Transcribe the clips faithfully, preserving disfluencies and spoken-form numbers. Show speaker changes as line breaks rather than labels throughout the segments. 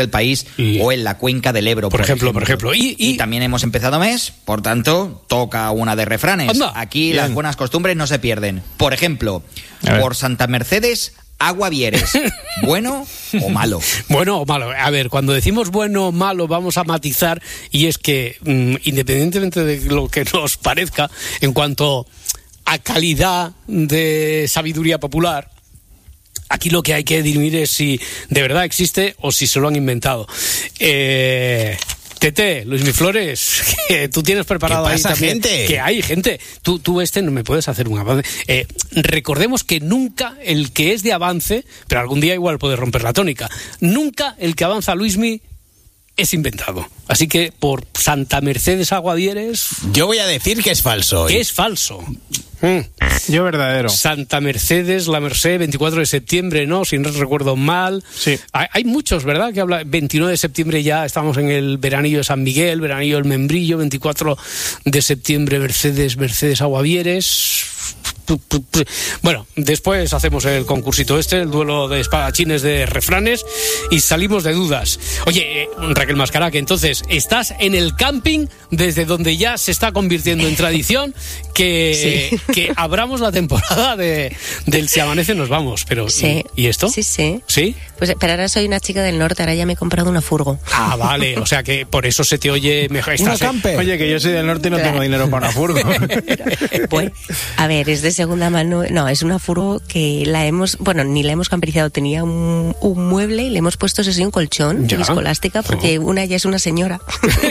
del país y, o en la cuenca del Ebro,
por, por ejemplo, ejemplo. Por ejemplo. Y, y...
y también hemos empezado mes, por tanto, toca una de refranes.
Anda.
Aquí
Bien.
Las buenas costumbres no se pierden. Por ejemplo, por Santa Mercedes, agua vieres. ¿Bueno o malo?
Bueno o malo. A ver, cuando decimos bueno o malo vamos a matizar, y es que mmm, independientemente de lo que nos parezca en cuanto a calidad de sabiduría popular, aquí lo que hay que dirimir es si de verdad existe o si se lo han inventado. Eh... Tete, Luis Mi Flores, que tú tienes preparado
¿Qué pasa,
ahí también,
gente?
Que hay gente. Tú, tú este no me puedes hacer un avance. Eh, recordemos que nunca el que es de avance, pero algún día igual puede romper la tónica, nunca el que avanza Luismi es inventado. Así que por Santa Mercedes Aguadieres...
Yo voy a decir que es falso hoy.
Que es falso. Mm.
Yo verdadero.
Santa Mercedes, la Merced, veinticuatro de septiembre, ¿no? Si no recuerdo mal.
Sí.
Hay, hay muchos, ¿verdad? Que habla. veintinueve de septiembre ya estamos en el veranillo de San Miguel, veranillo del Membrillo. veinticuatro de septiembre, Mercedes, Mercedes Aguadieres. Bueno, después hacemos el concursito este, el duelo de espadachines de refranes, y salimos de dudas. Oye, eh, Raquel Mascará, que entonces estás en el camping desde donde ya se está convirtiendo en tradición que,
sí.
que abramos la temporada de, del Si Amanece Nos Vamos. Pero
sí.
¿y, ¿y esto?
Sí, sí.
¿Sí?
Pues pero ahora soy una chica del norte, ahora ya me he comprado una furgo.
Ah, vale, o sea que por eso se te oye mejor.
¿Una
Estás,
camper? Oye, que yo soy del norte y no
claro.
tengo dinero para una furgo.
Bueno, a ver, es de segunda mano, no, es una furgo que la hemos, bueno, ni la hemos camperizado, tenía un, un mueble y le hemos puesto eso sí un colchón
¿Ya?
viscoelástica porque oh. una ya es una señora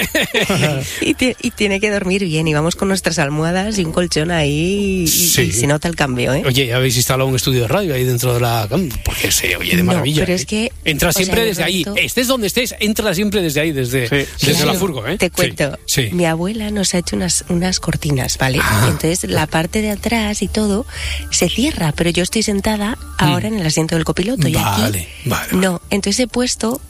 y, t- y tiene que dormir bien y vamos con nuestras almohadas y un colchón ahí y,
sí.
y se nota el cambio, ¿eh?
Oye, ¿habéis instalado un estudio de radio ahí dentro de la cama? Porque se oye de maravilla.
No, pero
¿eh?
es que...
Entra siempre
o sea,
desde ahí.
pronto...
Estés donde estés, entra siempre desde ahí, desde, sí. desde
claro,
la furgo, ¿eh?
Te cuento,
sí, sí.
Mi abuela nos ha hecho unas, unas cortinas, ¿vale? Ah. Entonces la parte de atrás y todo se cierra, pero yo estoy sentada ahora mm. en el asiento del copiloto y
vale,
aquí
vale.
no, entonces he puesto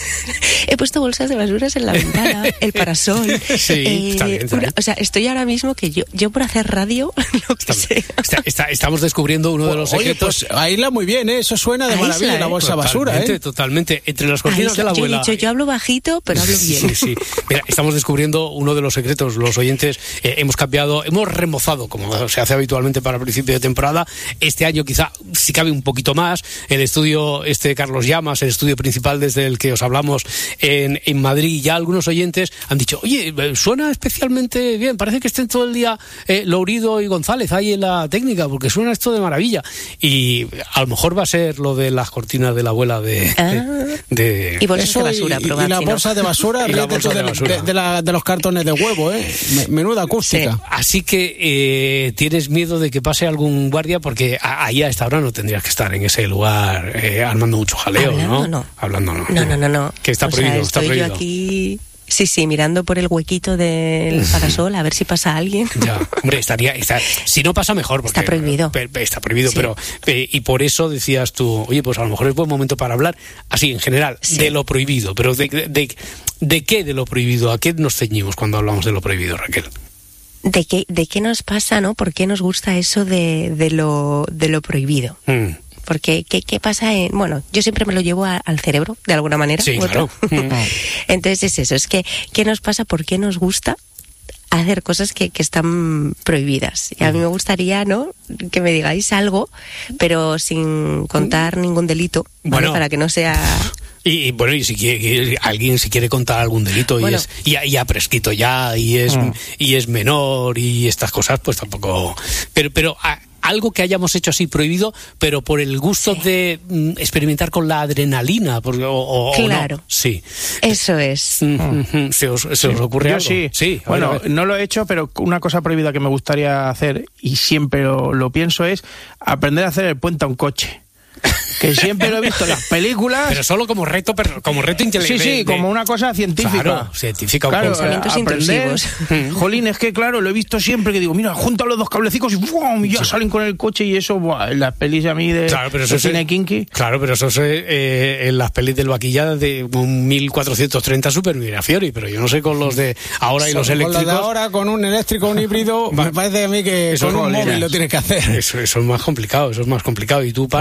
he puesto bolsas de basuras en la ventana, el parasol.
Sí,
eh,
está bien, está
una,
bien.
o sea, estoy ahora mismo que yo, yo por hacer radio, lo que
está,
sea.
Está, está, estamos descubriendo uno de los
Oye,
secretos.
Pues aísla muy bien, ¿eh? Eso suena de
aísla,
maravilla,
¿eh?
la bolsa
Totalmente,
basura, ¿eh?
Totalmente, entre las cortinas de la abuela.
Yo he dicho, yo hablo bajito, pero hablo bien.
Sí, sí. Mira, estamos descubriendo uno de los secretos. Los oyentes eh, hemos cambiado, hemos remozado, como se hace habitualmente para el principio de temporada. Este año quizá, si cabe un poquito más, el estudio este Carlos Llamas, el estudio principal desde el que os hablamos en, en Madrid, ya algunos oyentes han dicho, oye, suena especialmente bien, parece que estén todo el día eh, Lourido y González ahí en la técnica, porque suena esto de maravilla. Y a lo mejor va a ser lo de las cortinas de la abuela de...
Ah,
de, de...
Y bolsas
Eso
de basura,
y,
probad,
y la
si no.
bolsa de basura,
Y la bolsa de
de,
basura.
de, de, la, de los cartones de huevo, ¿eh? Menuda acústica.
Sí.
Así que eh, tienes miedo de que pase algún guardia, porque a, ahí a esta hora no tendrías que estar en ese lugar eh, armando mucho jaleo,
Hablando,
¿no?
no.
Hablando no.
No, no, no, no.
Que está
o
prohibido,
sea,
está
estoy
prohibido.
yo aquí, sí, sí, mirando por el huequito del parasol a ver si pasa alguien.
Ya, hombre, estaría, está, si no pasa mejor, porque
Está prohibido.
pe, pe, está prohibido,
Sí.
pero eh, y por eso decías tú, oye, pues a lo mejor es buen momento para hablar, así en general,
Sí.
de lo prohibido, pero de, de, de, de qué de lo prohibido, ¿a qué nos ceñimos cuando hablamos de lo prohibido, Raquel?
¿De qué, de qué nos pasa, no? ¿Por qué nos gusta eso de, de, lo, de lo prohibido?
Mm.
Porque, ¿qué, ¿qué pasa? En, bueno, yo siempre me lo llevo a, al cerebro, de alguna manera.
Sí,
u otra.
claro. Mm.
Entonces es eso, es que, ¿qué nos pasa? ¿Por qué nos gusta hacer cosas que, que están prohibidas? Y a mí me gustaría, ¿no?, que me digáis algo, pero sin contar ningún delito, ¿vale?
Bueno.
Para que no sea...
Y, y bueno, y si quiere, alguien si quiere contar algún delito
Bueno.
y es y, y ha prescrito ya y es
Mm.
y es menor y estas cosas, pues tampoco. Pero pero a, algo que hayamos hecho así prohibido, pero por el gusto
Sí.
de mm, experimentar con la adrenalina, porque, o, o,
Claro.
o no. Sí.
Eso es.
Mm, mm, mm. ¿Se os, se os ocurre
Yo
algo?
sí.
Sí. a
Bueno,
ver, a ver.
no lo he hecho, pero una cosa prohibida que me gustaría hacer, y siempre lo, lo pienso, es aprender a hacer el puente a un coche. Que siempre lo he visto en las películas.
Pero solo como reto, pero como reto
Sí,
intelectual.
sí, como una cosa científica.
Claro, científica. un
Claro,
poco.
Pensamientos
aprender,
intrusivos.
jolín, es que claro, lo he visto siempre, que digo, mira, junta los dos cablecicos y ¡bum! Y ya salen con el coche y eso, buah, en las pelis a mí de,
Claro, pero eso
de
se-
cine kinky.
Claro, pero eso es eh, en las pelis del vaquilla de un mil cuatrocientos treinta Super Mirafiori, pero yo no sé con los de ahora y los
Con lo
eléctricos.
de ahora, con un eléctrico, un híbrido, me parece a mí que
Eso
con
es
un
jolín.
móvil lo tienes que hacer.
Eso, eso es más complicado, eso es más complicado. Y tú, Parda,
Nada.
bueno,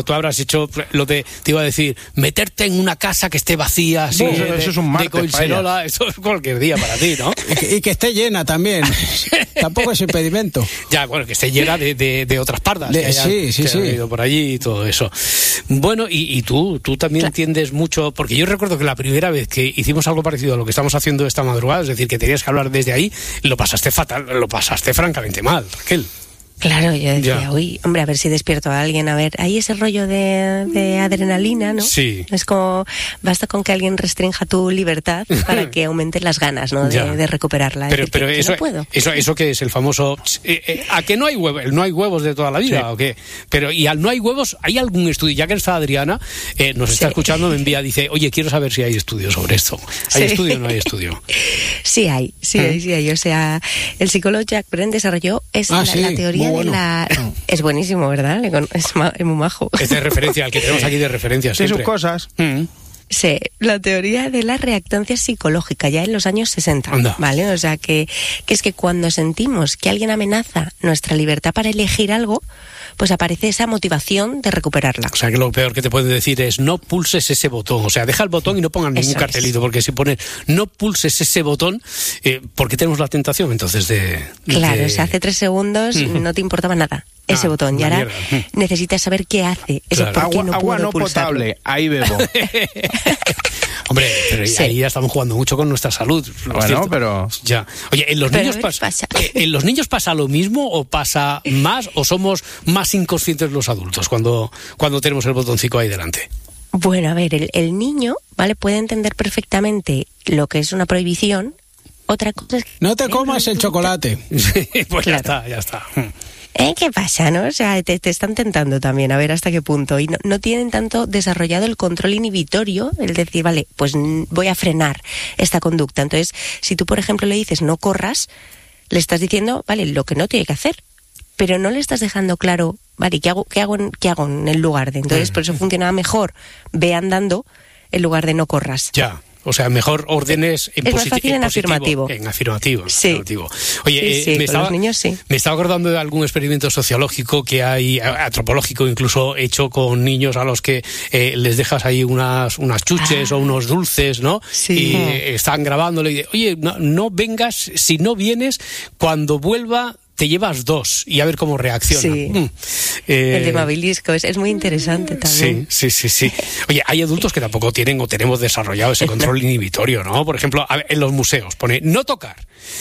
tú habrás hecho lo de, te iba a decir, meterte en una casa que esté vacía, así,
Bueno,
de,
eso es un martes
de Collserola, eso es cualquier día para ti, ¿no?
Y que, y que esté llena también. Tampoco es impedimento.
Ya, bueno, que esté llena de, de, de otras pardas
De-
que hayan,
sí, sí,
que
sí.
hayan ido por allí y todo eso. Bueno, y, y tú, tú también
Claro.
entiendes mucho, porque yo recuerdo que la primera vez que hicimos algo parecido a lo que estamos haciendo esta madrugada, es decir, que tenías que hablar desde ahí, lo pasaste fatal, lo pasaste francamente mal, Raquel.
Claro, yo decía,
Ya.
uy, hombre, a ver si despierto a alguien, a ver, hay ese rollo de, de adrenalina, ¿no?
Sí.
Es como, basta con que alguien restrinja tu libertad para que aumenten las ganas, ¿no?
Ya.
De, de recuperarla.
Pero,
decir,
pero
que- que
eso,
no puedo.
eso, eso que es el famoso, eh, eh, ¿a que no hay huevos? No hay huevos de toda la vida,
Sí.
¿o qué? Pero, y al no hay huevos, ¿hay algún estudio? Ya que está Adriana, eh, nos está
Sí.
escuchando, me envía, dice, oye, quiero saber si hay estudios sobre esto. ¿Hay
Sí.
estudio o no hay estudio?
Sí hay, sí hay, sí hay. O sea, el psicólogo Jack Brent desarrolló es
Ah,
la,
sí,
la teoría
muy bueno.
de la... Es buenísimo, ¿verdad? Le con- Es, ma- es muy majo.
Es de referencia, el que tenemos aquí de referencia
Tiene sus
siempre.
cosas.
Mm.
Sí, la teoría de la reactancia psicológica, ya en los años sesenta,
Anda.
¿vale? O sea, que, que es que cuando sentimos que alguien amenaza nuestra libertad para elegir algo, pues aparece esa motivación de recuperarla.
O sea, que lo peor que te pueden decir es no pulses ese botón. O sea, deja el botón y no pongan ningún
Eso es.
cartelito, porque si pones no pulses ese botón, eh, ¿por qué tenemos la tentación entonces de...?
Claro,
de-
o sea, hace tres segundos
Ujú.
no te importaba nada ese
Ah,
botón y
una
ahora
mierda.
necesitas saber qué hace, ese
Claro.
por qué
Agua,
no
agua
puedo
no
pulsarlo.
potable, ahí bebo.
Hombre, pero
Sí.
ahí ya estamos jugando mucho con nuestra salud. ¿no es
Bueno,
cierto?
pero-
Ya. Oye, ¿en los,
Pero
niños
a ver
pas-
qué pasa.
eh, ¿en los niños pasa lo mismo o pasa más o somos más inconscientes los adultos cuando, cuando tenemos el botoncito ahí delante?
Bueno, a ver, el, el niño, ¿vale? Puede entender perfectamente lo que es una prohibición. Otra cosa es que...
No te comas el chocolate.
Pues ya
Claro.
está, ya está.
¿Eh? ¿Qué pasa, no? O sea, te, te están tentando también, a ver hasta qué punto. Y no, no tienen tanto desarrollado el control inhibitorio, el decir, vale, pues mm, voy a frenar esta conducta. Entonces, si tú, por ejemplo, le dices no corras, le estás diciendo, vale, lo que no tiene que hacer. Pero no le estás dejando claro, vale, ¿qué hago, qué hago, en, qué hago en el lugar de? Entonces, por eso funcionaba mejor, ve andando en lugar de no corras.
Ya. O sea, mejor órdenes en
Es más
positi-
fácil en
positivo.
afirmativo.
En afirmativo. en
Sí.
afirmativo. Oye,
Sí,
eh,
sí,
me,
con
estaba,
los niños sí.
me estaba acordando de algún experimento sociológico que hay, a- antropológico incluso, hecho con niños a los que eh, les dejas ahí unas, unas chuches
Ah.
o unos dulces, ¿no?
Sí.
Y eh, están grabándole y dicen, oye, no, no vengas, si no vienes, cuando vuelva te llevas dos y a ver cómo reacciona.
Sí.
Mm. Eh,
El tema Bailisco es, es muy interesante también.
Sí, sí, sí, sí. Oye, hay adultos que tampoco tienen o tenemos desarrollado ese control inhibitorio, ¿no? Por ejemplo, a ver, en los museos pone no tocar.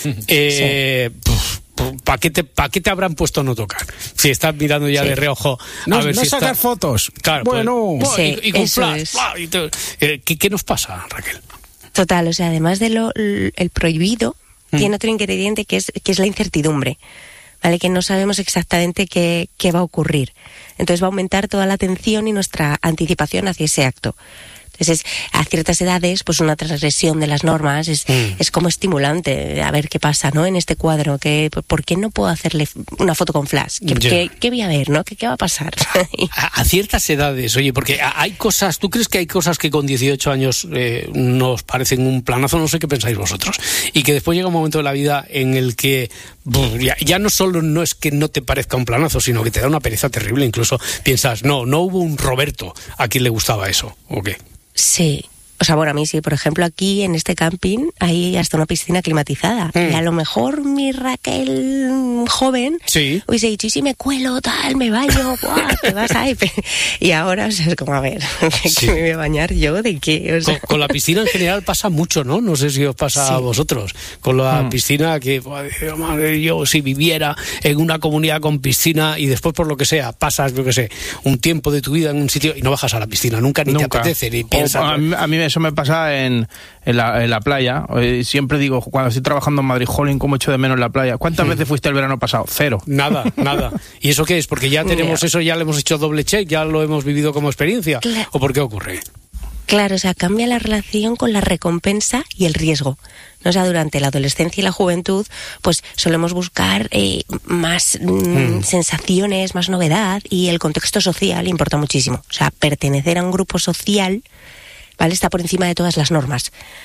Eh, ¿Para qué, te, ¿Para qué te habrán puesto no tocar? Si estás mirando ya
Sí.
de reojo
No,
a ver
no
si
sacar
está...
fotos.
Claro, pues,
bueno,
buah,
Sí,
y, y con
eso
flash,
es.
buah, y te- eh, ¿qué, ¿Qué nos pasa, Raquel?
Total, o sea, además de lo el prohibido,
Mm.
tiene otro ingrediente que es, que es la incertidumbre, ¿vale? Que no sabemos exactamente qué, qué va a ocurrir. Entonces va a aumentar toda la atención y nuestra anticipación hacia ese acto. Entonces, a ciertas edades, pues una transgresión de las normas es,
Mm.
es como estimulante, a ver qué pasa, ¿no? En este cuadro, que, ¿por qué no puedo hacerle una foto con flash? ¿Qué,
Ya.
qué- qué voy a ver, no? ¿Qué, qué va a pasar?
A, a ciertas edades, oye, porque a- hay cosas, ¿tú crees que hay cosas que con dieciocho años eh, nos parecen un planazo? No sé qué pensáis vosotros. Y que después llega un momento de la vida en el que buf, ya, ya no solo no es que no te parezca un planazo, sino que te da una pereza terrible. Incluso piensas, no, no hubo un Roberto a quien le gustaba eso, ¿o qué?
Sí. O sea, bueno, a mí sí, por ejemplo, aquí en este camping hay hasta una piscina climatizada.
Mm.
Y a lo mejor mi Raquel mm, joven
Sí.
hubiese dicho, y si me cuelo, tal, me baño, ¡buah! Te vas ahí. Pe- Y ahora, o sea, es como, a ver, ¿de
Sí.
qué me voy a bañar yo? ¿De qué? O sea,
Con, con la piscina en general pasa mucho, ¿no? No sé si os pasa a
Sí.
vosotros. Con la
Mm.
piscina que, buah, digo, madre, yo si viviera en una comunidad con piscina y después por lo que sea pasas, yo qué sé, un tiempo de tu vida en un sitio y no bajas a la piscina nunca, ni
Nunca.
te apetece, ni
O,
piensas.
a, mí, a mí eso me pasa en, en, la, en la playa. Eh, Siempre digo, cuando estoy trabajando en Madrid, jolín, cómo echo de menos la playa. ¿Cuántas veces fuiste el verano pasado? Cero.
Nada, nada. ¿Y eso qué es? Porque ya tenemos
Ya.
eso, ya le hemos hecho doble check, ya lo hemos vivido como experiencia.
Claro.
¿O por qué ocurre?
claro, o sea, cambia la relación con la recompensa y el riesgo. ¿No? O sea, durante la adolescencia y la juventud, pues solemos buscar eh, más mm,
Mm.
sensaciones, más novedad, y el contexto social importa muchísimo. O sea, pertenecer a un grupo social, ¿vale? Está por encima de todas las normas.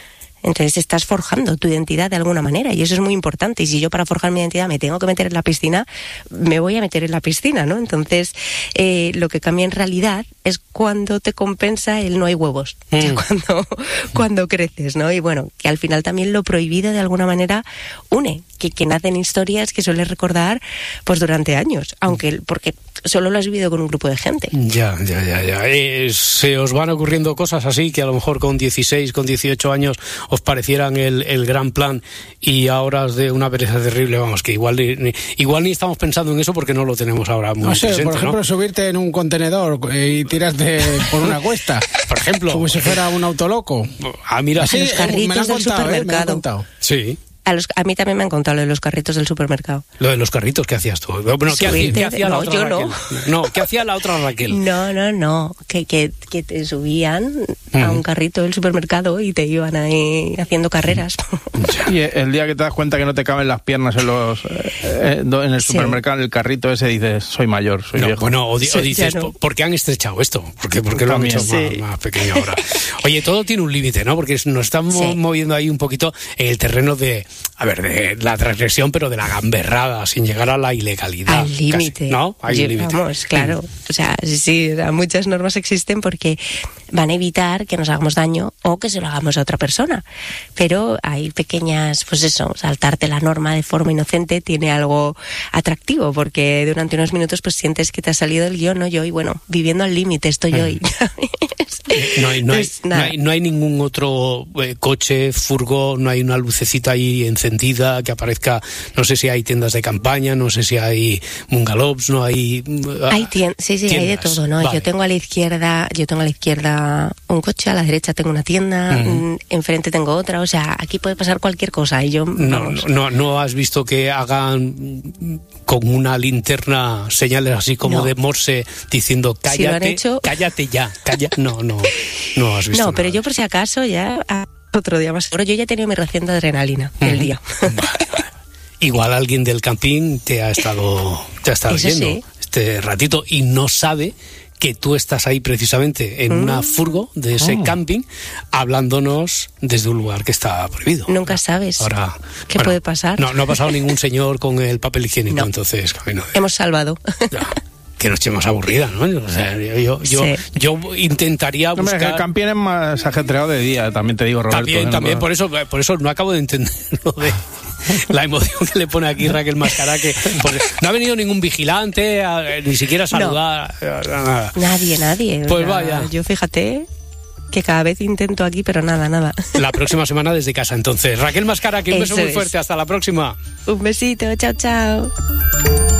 Entonces estás forjando tu identidad de alguna manera y eso es muy importante. Y si yo para forjar mi identidad me tengo que meter en la piscina, me voy a meter en la piscina, ¿no? Entonces eh, lo que cambia en realidad es cuando te compensa el no hay huevos, mm. o sea, cuando, cuando creces, ¿no? Y bueno, que al final también lo prohibido de alguna manera une, que, que nacen historias que sueles recordar pues durante años, aunque porque solo lo has vivido con un grupo de gente.
Ya, ya, ya, ya. Eh, se os van ocurriendo cosas así que a lo mejor con dieciséis, con dieciocho años os parecieran el, el gran plan y ahora os de una pereza terrible, vamos, que igual ni, igual ni estamos pensando en eso porque no lo tenemos ahora muy
no sé,
presente,
por ejemplo, ¿no? Subirte en un contenedor y tirarte por una cuesta.
Por ejemplo.
Como si fuera un autoloco.
Ah, mira.
A los carritos del supermercado.
¿eh?
Sí.
A, los, a mí también me han contado lo de los carritos del supermercado.
Lo de los carritos, ¿qué hacías tú? Bueno, ¿qué, hacía, ¿qué hacía la
no,
otra
yo
Raquel?
No.
no, ¿qué hacía la otra Raquel?
No, no, no. Que, que, que te subían mm. a un carrito del supermercado y te iban ahí haciendo carreras.
Y el día que te das cuenta que no te caben las piernas en los eh, en el supermercado, sí. En el carrito ese, dices, soy mayor, soy
no,
viejo.
Bueno, o, di,
sí,
o dices,
no.
¿por qué han estrechado esto? ¿Por qué, por qué lo han hecho
sí.
más, más pequeño ahora? Oye, todo tiene un límite, ¿no? Porque nos estamos sí. moviendo ahí un poquito en el terreno de, a ver, de la transgresión, pero de la gamberrada, sin llegar a la ilegalidad.
Al límite.
¿No? Hay un límite.
Vamos, claro. O sea, sí, sí, muchas normas existen porque van a evitar que nos hagamos daño o que se lo hagamos a otra persona. Pero hay pequeñas, pues eso, saltarte la norma de forma inocente tiene algo atractivo, porque durante unos minutos pues sientes que te ha salido el guión, ¿no? Yo, y bueno, viviendo al límite estoy hoy.
No hay, no, hay, no, hay, no hay ningún otro eh, coche, furgo, no hay una lucecita ahí encendida que aparezca, no sé si hay tiendas de campaña, no sé si hay bungalows, no hay... Uh,
hay tien- sí, sí, tiendas. Hay de todo, ¿no? Vale. Yo tengo a la izquierda, yo tengo a la izquierda un coche, a la derecha tengo una tienda, uh-huh. enfrente tengo otra, o sea, aquí puede pasar cualquier cosa y yo...
No, no, no has visto que hagan con una linterna señales así como no. de Morse diciendo cállate,
si lo han hecho...
cállate ya, cállate, no, no. No has visto
No, pero
nada.
Yo por si acaso ya otro día más. Pero yo ya he tenido mi ración de adrenalina uh-huh. el día.
Vale, vale. Igual alguien del camping te ha estado te ha estado viendo sí. este ratito y no sabe que tú estás ahí precisamente en mm. una furgo de ese oh. camping hablándonos desde un lugar que está prohibido.
Nunca sabes
Ahora,
qué
bueno,
puede pasar.
No, no ha pasado ningún señor con el papel higiénico,
no.
entonces camino de...
Hemos salvado.
Ya. Que noche más aburrida, ¿no? O sea, yo, yo, sí. yo intentaría buscar...
Hombre, el camping es más ajetreado de día, también te digo, Roberto.
También, también, por eso, por eso no acabo de entender lo de la emoción que le pone aquí Raquel Mascará, que pues, no ha venido ningún vigilante, a, ni siquiera a saludar, no. nada.
Nadie, nadie.
Pues vaya.
Yo fíjate... que cada vez intento aquí, pero nada, nada.
La próxima semana desde casa, entonces. Raquel Mascará, que un beso
Eso
muy
es.
fuerte. Hasta la próxima.
Un besito, chao, chao.